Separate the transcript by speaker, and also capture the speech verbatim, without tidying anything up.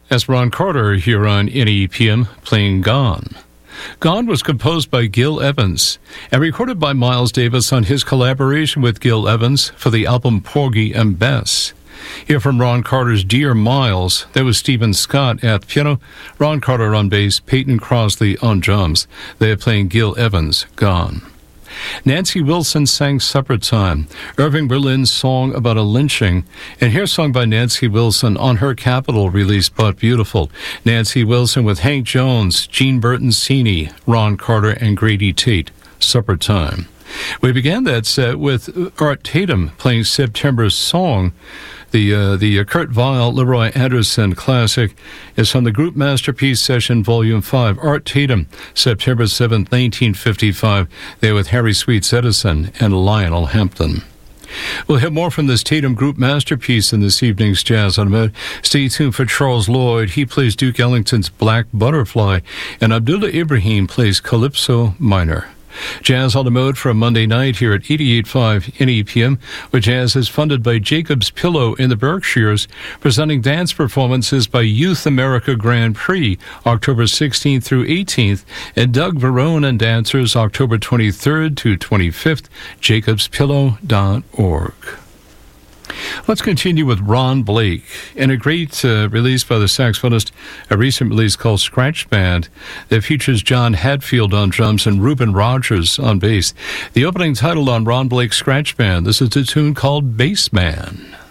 Speaker 1: That's Ron Carter here on N E P M playing Gone. Gone was composed by Gil Evans and recorded by Miles Davis on his collaboration with Gil Evans for the album Porgy and Bess. Here from Ron Carter's Dear Miles, there was Stephen Scott at piano, Ron Carter on bass, Peyton Crosley on drums. They are playing Gil Evans' Gone. Nancy Wilson sang Supper Time, Irving Berlin's song about a lynching, and here's sung by Nancy Wilson on her Capitol release, But Beautiful. Nancy Wilson with Hank Jones, Gene Bertoncini, Ron Carter, and Grady Tate, Supper Time. We began that set with Art Tatum playing September's Song. The uh, the uh, Kurt Weill, Leroy Anderson classic is from the Group Masterpiece Session Volume five. Art Tatum, September seventh, nineteen fifty-five. There with Harry Sweets Edison and Lionel Hampton. We'll hear more from this Tatum Group Masterpiece in this evening's Jazz on the Mode. Stay tuned for Charles Lloyd. He plays Duke Ellington's Black Butterfly, and Abdullah Ibrahim plays Calypso Minor. Jazz on the Mode for a Monday night here at eighty-eight point five N E P M, where Jazz is funded by Jacob's Pillow in the Berkshires, presenting dance performances by Youth America Grand Prix, October sixteenth through eighteenth, and Doug Verone and Dancers, October twenty-third to twenty-fifth, jacobs pillow dot org. Let's continue with Ron Blake and a great uh, release by the saxophonist, a recent release called Scratch Band that features John Hadfield on drums and Reuben Rogers on bass. The opening title on Ron Blake's Scratch Band, this is a tune called Bassman.